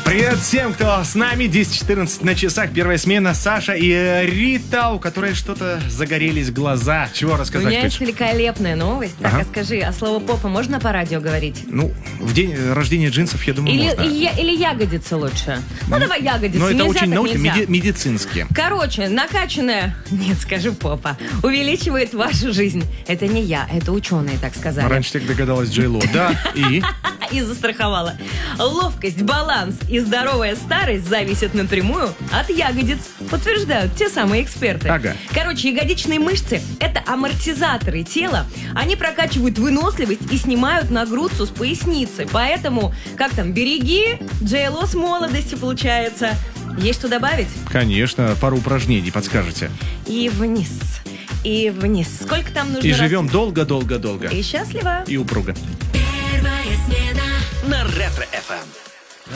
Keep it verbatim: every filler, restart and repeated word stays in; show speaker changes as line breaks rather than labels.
Привет всем, кто с нами. десять четырнадцать на часах. Первая смена. Саша и Рита, у которой что-то загорелись глаза. Чего рассказать?
У меня есть
хочешь?
великолепная новость. Так,
Ага.
а скажи, а слово попа можно по радио говорить?
Ну, в день рождения джинсов, я думаю,
Или,
можно.
или, или ягодицы лучше? Ну, давай ягодицы.
Но это
Нельзя,
очень
так
науки,
нельзя.
меди- медицинские.
Короче, накачанная, нет, скажи попа, увеличивает вашу жизнь. Это не я, это ученые так сказали.
Раньше так догадалась Джей Ло. Да, и...
И застраховала. Ловкость, баланс и здоровая старость зависят напрямую от ягодиц, подтверждают те самые эксперты.
Ага.
Короче, ягодичные мышцы – это амортизаторы тела. Они прокачивают выносливость и снимают нагрузку с поясницы. Поэтому, как там, береги Джей Ло с молодости, получается. Есть что добавить?
Конечно, пару упражнений подскажете.
И вниз, и вниз. Сколько там нужно
И
раз?
живем долго-долго-долго.
И счастливо.
И упруго.
Первая смена на Ретро-эф эм.